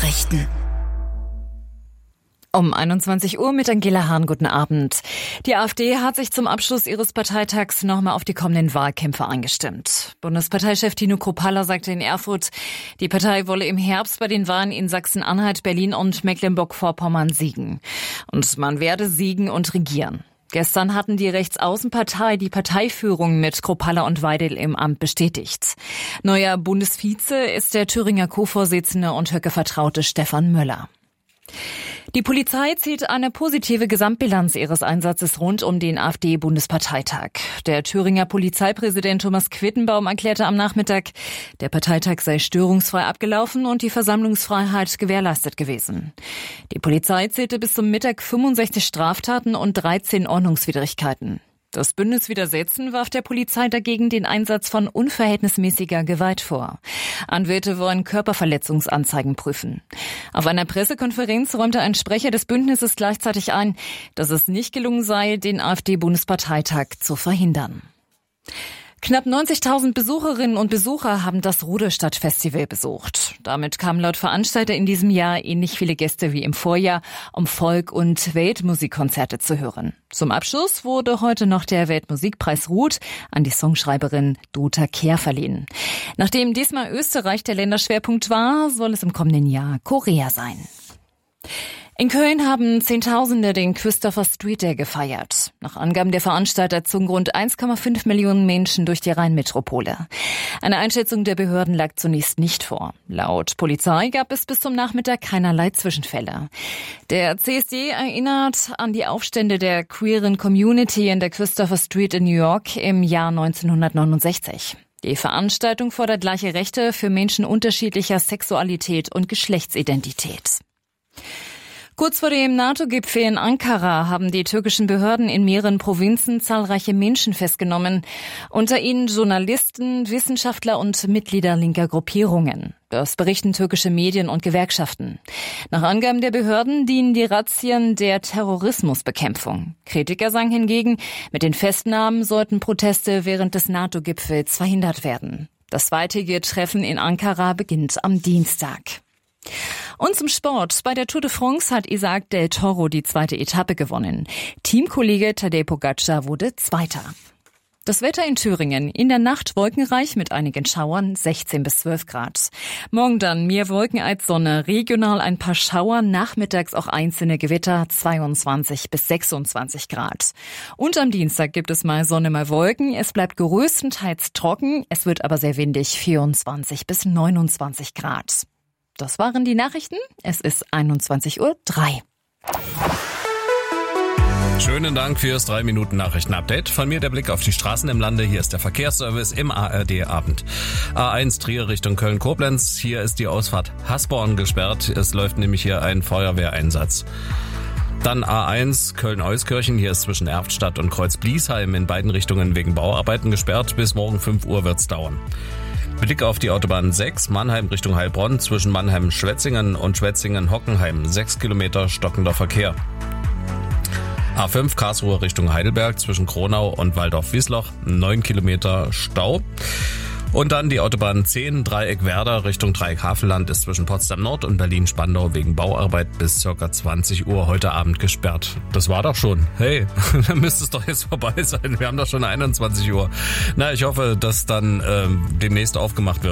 Nachrichten. Um 21 Uhr mit Angela Hahn, guten Abend. Die AfD hat sich zum Abschluss ihres Parteitags nochmal auf die kommenden Wahlkämpfe eingestimmt. Bundesparteichef Tino Kruppalla sagte in Erfurt, die Partei wolle im Herbst bei den Wahlen in Sachsen-Anhalt, Berlin und Mecklenburg-Vorpommern siegen. Und man werde siegen und regieren. Gestern hatten die Rechtsaußenpartei die Parteiführung mit Kruppalla und Weidel im Amt bestätigt. Neuer Bundesvize ist der Thüringer Co-Vorsitzende und Höcke-Vertraute Stefan Möller. Die Polizei zieht eine positive Gesamtbilanz ihres Einsatzes rund um den AfD-Bundesparteitag. Der Thüringer Polizeipräsident Thomas Quittenbaum erklärte am Nachmittag, der Parteitag sei störungsfrei abgelaufen und die Versammlungsfreiheit gewährleistet gewesen. Die Polizei zählte bis zum Mittag 65 Straftaten und 13 Ordnungswidrigkeiten. Das Bündnis Widersetzen warf der Polizei dagegen den Einsatz von unverhältnismäßiger Gewalt vor. Anwälte wollen Körperverletzungsanzeigen prüfen. Auf einer Pressekonferenz räumte ein Sprecher des Bündnisses gleichzeitig ein, dass es nicht gelungen sei, den AfD-Bundesparteitag zu verhindern. Knapp 90.000 Besucherinnen und Besucher haben das Ruderstadt-Festival besucht. Damit kamen laut Veranstalter in diesem Jahr ähnlich viele Gäste wie im Vorjahr, um Folk- und Weltmusikkonzerte zu hören. Zum Abschluss wurde heute noch der Weltmusikpreis Ruth an die Songschreiberin Dota Kehr verliehen. Nachdem diesmal Österreich der Länderschwerpunkt war, soll es im kommenden Jahr Korea sein. In Köln haben Zehntausende den Christopher Street Day gefeiert. Nach Angaben der Veranstalter zogen rund 1,5 Millionen Menschen durch die Rheinmetropole. Eine Einschätzung der Behörden lag zunächst nicht vor. Laut Polizei gab es bis zum Nachmittag keinerlei Zwischenfälle. Der CSD erinnert an die Aufstände der queeren Community in der Christopher Street in New York im Jahr 1969. Die Veranstaltung fordert gleiche Rechte für Menschen unterschiedlicher Sexualität und Geschlechtsidentität. Kurz vor dem NATO-Gipfel in Ankara haben die türkischen Behörden in mehreren Provinzen zahlreiche Menschen festgenommen, unter ihnen Journalisten, Wissenschaftler und Mitglieder linker Gruppierungen. Das berichten türkische Medien und Gewerkschaften. Nach Angaben der Behörden dienen die Razzien der Terrorismusbekämpfung. Kritiker sagen hingegen, mit den Festnahmen sollten Proteste während des NATO-Gipfels verhindert werden. Das zweitägige Treffen in Ankara beginnt am Dienstag. Und zum Sport. Bei der Tour de France hat Isaac del Toro die zweite Etappe gewonnen. Teamkollege Tadej Pogacar wurde Zweiter. Das Wetter in Thüringen. In der Nacht wolkenreich mit einigen Schauern, 16 bis 12 Grad. Morgen dann mehr Wolken als Sonne, regional ein paar Schauer, nachmittags auch einzelne Gewitter, 22 bis 26 Grad. Und am Dienstag gibt es mal Sonne, mal Wolken. Es bleibt größtenteils trocken, es wird aber sehr windig, 24 bis 29 Grad. Das waren die Nachrichten. Es ist 21:03 Uhr. Schönen Dank fürs 3-Minuten-Nachrichten-Update. Von mir der Blick auf die Straßen im Lande. Hier ist der Verkehrsservice im ARD-Abend. A1 Trier Richtung Köln-Koblenz. Hier ist die Ausfahrt Hasborn gesperrt. Es läuft nämlich hier ein Feuerwehreinsatz. Dann A1 Köln-Euskirchen. Hier ist zwischen Erftstadt und Kreuz-Bliesheim in beiden Richtungen wegen Bauarbeiten gesperrt. Bis morgen 5 Uhr wird's dauern. Blick auf die Autobahn 6, Mannheim Richtung Heilbronn, zwischen Mannheim-Schwetzingen und Schwetzingen-Hockenheim, 6 Kilometer stockender Verkehr. A5 Karlsruhe Richtung Heidelberg, zwischen Kronau und Waldorf-Wiesloch, 9 Kilometer Stau. Und dann die Autobahn 10, Dreieck Werder Richtung Dreieck Havelland ist zwischen Potsdam Nord und Berlin-Spandau wegen Bauarbeit bis ca. 20 Uhr heute Abend gesperrt. Das war doch schon. Hey, dann müsste es doch jetzt vorbei sein. Wir haben doch schon 21 Uhr. Na, ich hoffe, dass dann demnächst aufgemacht wird.